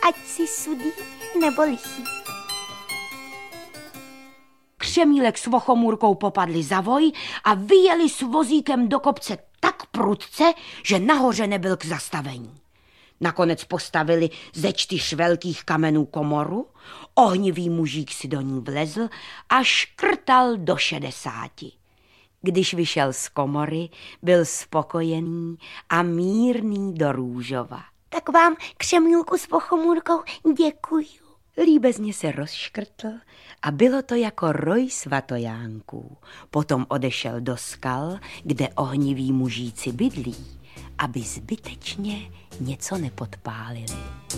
ať si sudý nebo lichý. Křemílek s Vochomůrkou popadli za voj a vyjeli s vozíkem do kopce tak prudce, že nahoře nebyl k zastavení. Nakonec postavili ze 4 velkých kamenů komoru, ohnivý mužík si do ní vlezl a škrtal do 60. Když vyšel z komory, byl spokojený a mírný do růžova. Tak vám, Křemílku s Vochomůrkou, děkuju. Líbezně se rozškrtl a bylo to jako roj svatojánků. Potom odešel do skal, kde ohniví mužíci bydlí, aby zbytečně něco nepodpálili.